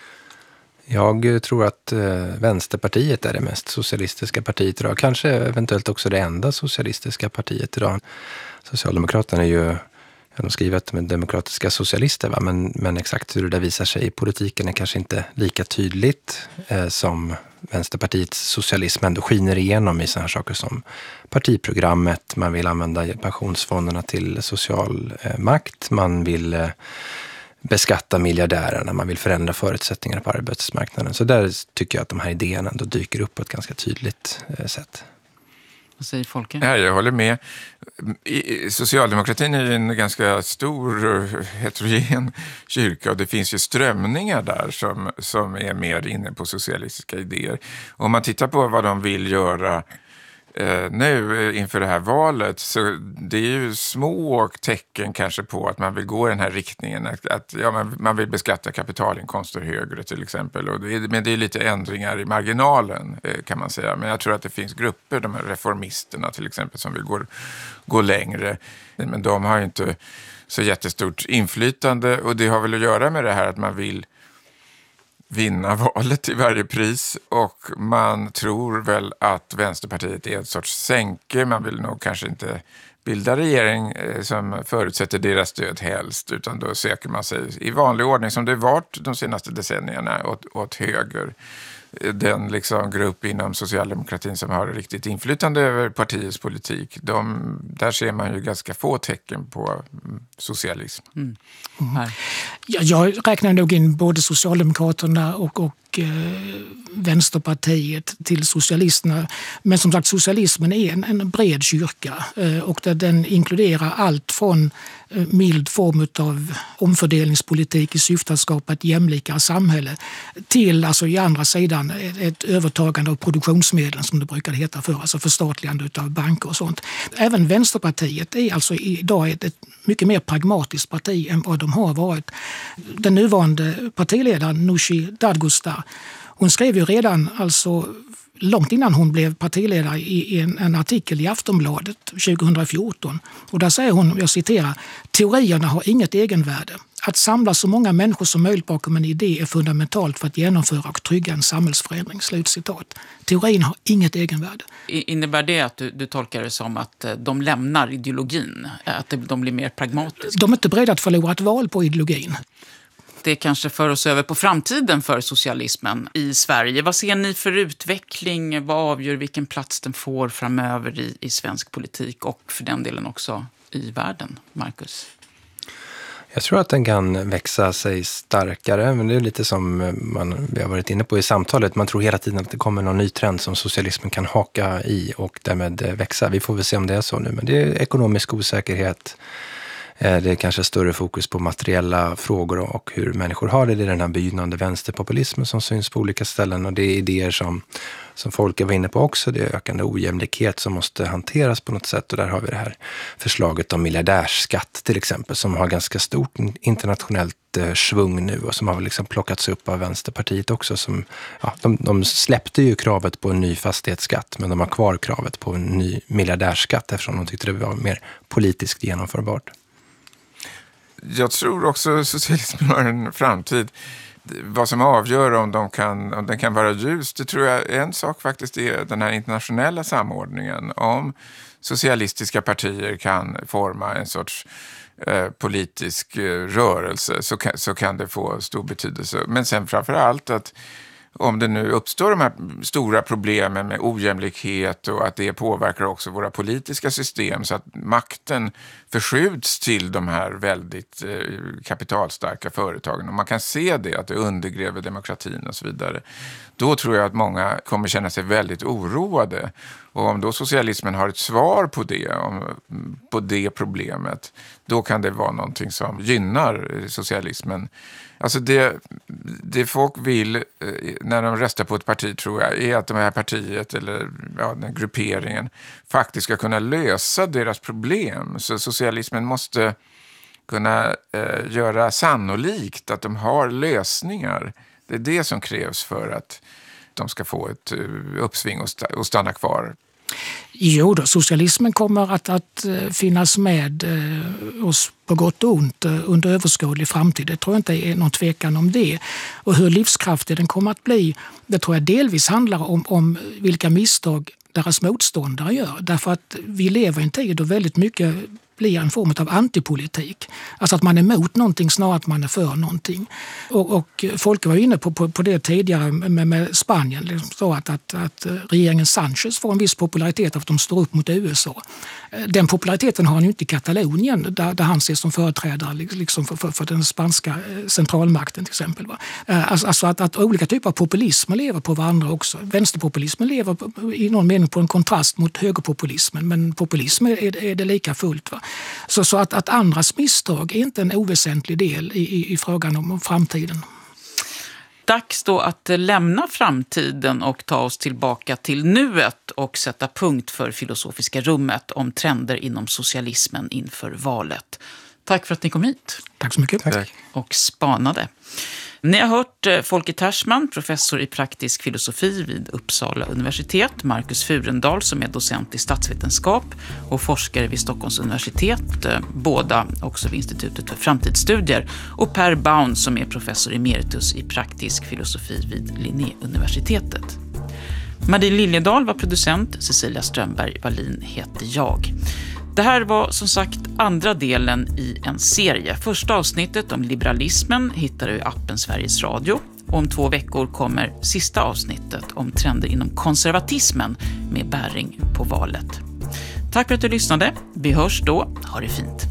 Jag tror att Vänsterpartiet är det mest socialistiska partiet idag. Kanske eventuellt också det enda socialistiska partiet idag. Socialdemokraterna är ju, de skriver att de är demokratiska socialister, va? Men exakt hur det visar sig i politiken är kanske inte lika tydligt som Vänsterpartiets socialism ändå skiner igenom i sådana här saker som partiprogrammet. Man vill använda pensionsfonderna till social makt. Man vill beskatta miljardärerna. Man vill förändra förutsättningarna på arbetsmarknaden. Så där tycker jag att de här idéerna ändå dyker upp på ett ganska tydligt sätt. Vad säger Folke? Ja, jag håller med. Socialdemokratin är en ganska stor heterogen kyrka och det finns ju strömningar där som är mer inne på socialistiska idéer. Om man tittar på vad de vill göra nu inför det här valet, så det är ju små tecken kanske på att man vill gå i den här riktningen, att man vill beskatta kapitalinkomster högre till exempel, men det är lite ändringar i marginalen kan man säga, men jag tror att det finns grupper, de här reformisterna till exempel, som vill gå längre, men de har ju inte så jättestort inflytande, och det har väl att göra med det här att man vill vinna valet i varje pris, och man tror väl att Vänsterpartiet är ett sorts sänke. Man vill nog kanske inte bilda regering som förutsätter deras stöd helst, utan då söker man sig i vanlig ordning som det varit de senaste decennierna åt höger. Den liksom grupp inom socialdemokratin som har riktigt inflytande över partiets politik, där ser man ju ganska få tecken på socialism. Jag räknar nog in både Socialdemokraterna och Vänsterpartiet till socialisterna. Men som sagt, socialismen är en bred kyrka och den inkluderar allt från mild form av omfördelningspolitik i syfte att skapa ett jämlikare samhälle till, alltså i andra sidan, ett övertagande av produktionsmedlen som det brukar heta för, alltså förstatligande av banker och sånt. Även Vänsterpartiet är alltså idag ett mycket mer pragmatiskt parti än vad de har varit. Den nuvarande partiledaren Nooshi Dadgostar, hon skrev ju redan alltså långt innan hon blev partiledare i en artikel i Aftonbladet 2014. Och där säger hon, jag citerar, teorierna har inget egenvärde. Att samla så många människor som möjligt bakom en idé är fundamentalt för att genomföra och trygga en samhällsförändring. Slutcitat. Teorin har inget egenvärde. Innebär det att du tolkar det som att de lämnar ideologin? Att de blir mer pragmatiska? De är inte beredda att förlora ett val på ideologin. Det kanske för oss över på framtiden för socialismen i Sverige. Vad ser ni för utveckling? Vad avgör vilken plats den får framöver i svensk politik och för den delen också i världen, Marcus? Jag tror att den kan växa sig starkare, men det är lite som vi har varit inne på i samtalet. Man tror hela tiden att det kommer någon ny trend som socialismen kan haka i och därmed växa. Vi får väl se om det är så nu, men det är ekonomisk osäkerhet. Det är kanske större fokus på materiella frågor och hur människor har det. Det är den här begynnande vänsterpopulismen som syns på olika ställen, och det är idéer som folk var inne på också. Det är ökande ojämlikhet som måste hanteras på något sätt, och där har vi det här förslaget om miljardärsskatt till exempel, som har ganska stort internationellt svung nu och som har liksom plockats upp av Vänsterpartiet också. De släppte ju kravet på en ny fastighetsskatt, men de har kvar kravet på en ny miljardärsskatt eftersom de tyckte det var mer politiskt genomförbart. Jag tror också socialismen har en framtid. Vad som avgör om den kan vara ljus, det tror jag en sak faktiskt är den här internationella samordningen. Om socialistiska partier kan forma en sorts politisk rörelse så kan det få stor betydelse. Men sen framförallt att om det nu uppstår de här stora problemen med ojämlikhet och att det påverkar också våra politiska system så att makten förskjuts till de här väldigt kapitalstarka företagen, och man kan se det, att det undergräver demokratin och så vidare, då tror jag att många kommer känna sig väldigt oroade. Och om då socialismen har ett svar på det problemet, då kan det vara någonting som gynnar socialismen. Alltså det folk vill när de röstar på ett parti, tror jag, är att det här partiet eller den grupperingen faktiskt ska kunna lösa deras problem. Så socialismen måste kunna göra sannolikt att de har lösningar. Det är det som krävs för att de ska få ett uppsving och stanna kvar. Jo då, socialismen kommer att finnas med oss på gott och ont under överskådlig framtid. Det tror jag inte är någon tvekan om det. Och hur livskraftig den kommer att bli, det tror jag delvis handlar om vilka misstag deras motståndare gör. Därför att vi lever i en tid då väldigt mycket blir en form av antipolitik. Alltså att man är emot någonting snarare att man är för någonting. Och folk var inne på det tidigare med Spanien. Liksom så att regeringen Sanchez får en viss popularitet av att de står upp mot USA. Den populariteten har han ju inte i Katalonien där han ses som företrädare liksom för den spanska centralmakten till exempel. Alltså att olika typer av populismer lever på varandra också. Vänsterpopulismen lever i någon mening på en kontrast mot högerpopulismen, men populism är det lika fullt. Va? Så att andras misstag är inte en oväsentlig del i frågan om framtiden. Dags då att lämna framtiden och ta oss tillbaka till nuet och sätta punkt för Filosofiska rummet om trender inom socialismen inför valet. Tack för att ni kom hit. Tack så mycket. Tack. Och spanade. Ni har hört Folke Tersman, professor i praktisk filosofi vid Uppsala universitet, Marcus Furendal som är docent i statsvetenskap och forskare vid Stockholms universitet, båda också vid Institutet för framtidsstudier, och Per Baun som är professor emeritus i praktisk filosofi vid Linnéuniversitetet. Marie Liljedahl var producent, Cecilia Strömberg-Wallin heter jag. Det här var som sagt andra delen i en serie. Första avsnittet om liberalismen hittar du i appen Sveriges Radio. Och om 2 veckor kommer sista avsnittet om trender inom konservatismen med bäring på valet. Tack för att du lyssnade. Vi hörs då. Ha det fint.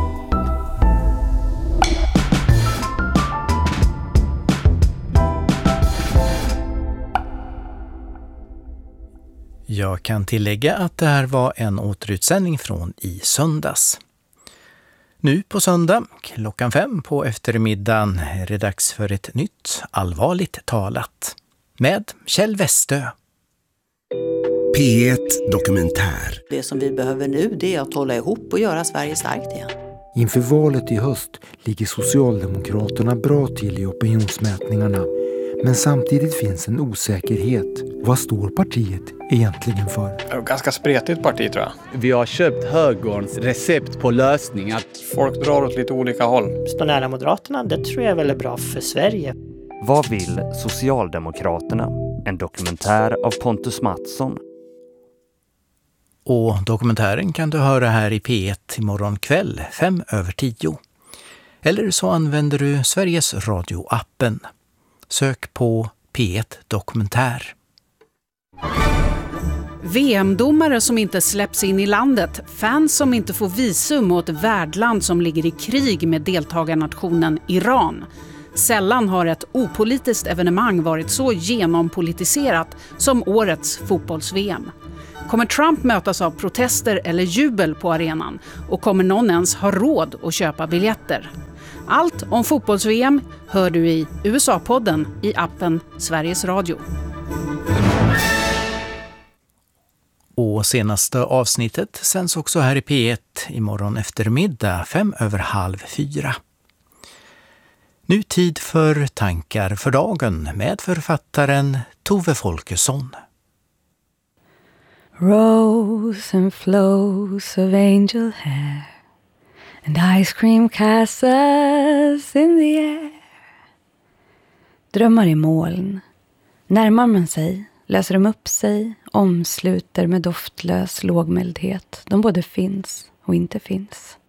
Jag kan tillägga att det här var en återutsändning från i söndags. Nu på söndag, 5:00 på eftermiddagen, är det dags för ett nytt Allvarligt talat med Kjell Westö. P1 Dokumentär. Det som vi behöver nu, det är att hålla ihop och göra Sverige starkt igen. Inför valet i höst ligger Socialdemokraterna bra till i opinionsmätningarna. Men samtidigt finns en osäkerhet. Vad står partiet egentligen för? Ganska spretigt parti tror jag. Vi har köpt högerns recept på lösningar. Folk drar åt lite olika håll. Stå nära Moderaterna, det tror jag är väldigt bra för Sverige. Vad vill Socialdemokraterna? En dokumentär av Pontus Mattsson. Och dokumentären kan du höra här i P1 imorgon kväll 5:10. Eller så använder du Sveriges Radio-appen. Sök på P1 Dokumentär. VM-domare som inte släpps in i landet, fans som inte får visum åt ett värdland som ligger i krig med deltagarnationen Iran. Sällan har ett opolitiskt evenemang varit så genompolitiserat som årets fotbolls-VM. Kommer Trump mötas av protester eller jubel på arenan? Och kommer någon ens ha råd att köpa biljetter? Allt om fotbolls-VM hör du i USA-podden i appen Sveriges Radio. Och senaste avsnittet sänds också här i P1 imorgon eftermiddag 3:05. Nu tid för tankar för dagen med författaren Tove Folkesson. Rows and flows of angel hair and ice cream castles in the air. Drömmar i moln. Närmar man sig, löser de upp sig, omsluter med doftlös lågmäldhet. De både finns och inte finns.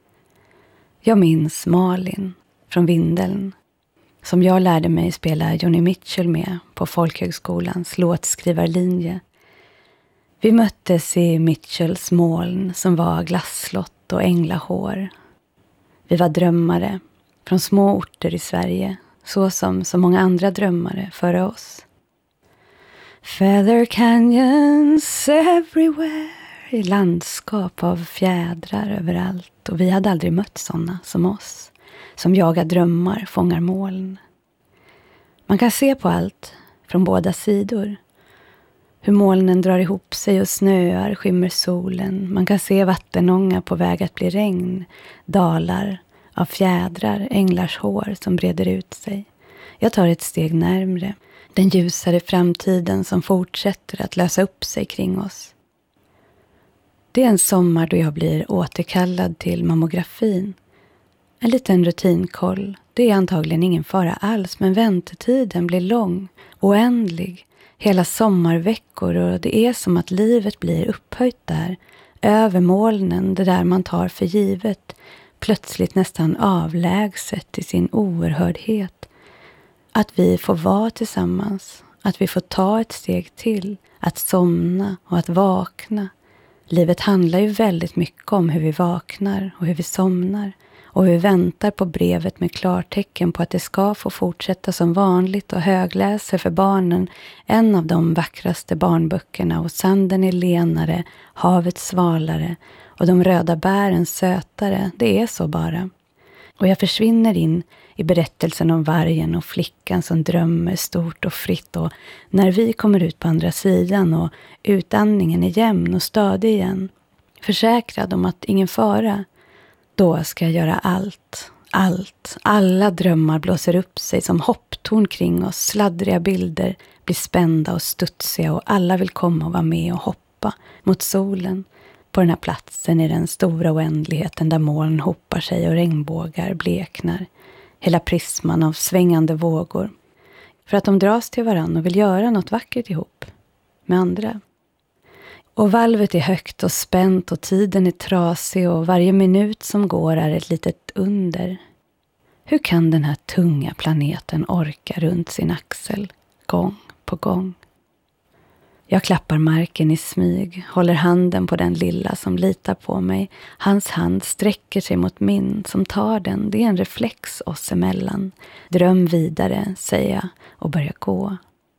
Jag minns Malin från Vindeln, som jag lärde mig spela Joni Mitchell med på Folkhögskolans låtskrivarlinje. Vi möttes i Mitchells moln som var glasslott och änglahår. Vi var drömmare från små orter i Sverige, så som så många andra drömmare före oss. Feather canyons everywhere, i landskap av fjädrar överallt. Och vi hade aldrig mött sådana som oss, som jagar drömmar, fångar moln. Man kan se på allt från båda sidor. Hur molnen drar ihop sig och snöar, skymmer solen. Man kan se vattenånga på väg att bli regn. Dalar av fjädrar, änglars hår som breder ut sig. Jag tar ett steg närmre. Den ljusare framtiden som fortsätter att lösa upp sig kring oss. Det är en sommar då jag blir återkallad till mammografin. En liten rutinkoll. Det är antagligen ingen fara alls, men väntetiden blir lång, oändlig. Hela sommarveckor, och det är som att livet blir upphöjt där. Över molnen, det där man tar för givet. Plötsligt nästan avlägset i sin oerhördhet. Att vi får vara tillsammans. Att vi får ta ett steg till. Att somna och att vakna. Livet handlar ju väldigt mycket om hur vi vaknar och hur vi somnar. Och vi väntar på brevet med klartecken på att det ska få fortsätta som vanligt och högläser för barnen en av de vackraste barnböckerna, och sanden är lenare, havet svalare och de röda bären sötare. Det är så bara. Och jag försvinner in i berättelsen om vargen och flickan som drömmer stort och fritt, och när vi kommer ut på andra sidan och utandningen är jämn och stadig igen, försäkrad om att ingen fara, då ska jag göra allt. Alla drömmar blåser upp sig som hopptorn kring oss. Sladdriga bilder blir spända och studsiga, och alla vill komma och vara med och hoppa mot solen. På den här platsen i den stora oändligheten där moln hoppar sig och regnbågar bleknar. Hela prisman av svängande vågor. För att de dras till varann och vill göra något vackert ihop med andra. Och valvet är högt och spänt och tiden är trasig, och varje minut som går är ett litet under. Hur kan den här tunga planeten orka runt sin axel, gång på gång? Jag klappar marken i smyg, håller handen på den lilla som litar på mig. Hans hand sträcker sig mot min som tar den. Det är en reflex oss emellan. Dröm vidare, säger jag och börjar gå.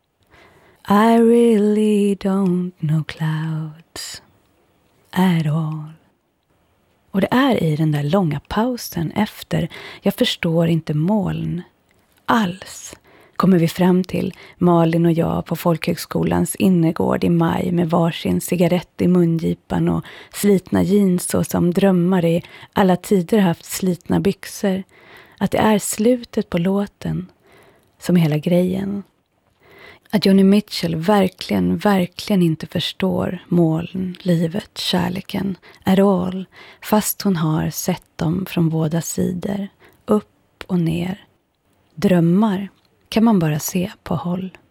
I really don't know clouds at all. Och det är i den där långa pausen efter jag förstår inte moln alls. Kommer vi fram till Malin och jag på Folkhögskolans innergård i maj med varsin cigarett i mungipan och slitna jeans, så som drömmar i alla tider haft slitna byxor. Att det är slutet på låten. som hela grejen. Att Joni Mitchell verkligen inte förstår moln, livet, kärleken, at all, fast hon har sett dem från båda sidor, upp och ner. Drömmar kan man bara se på håll.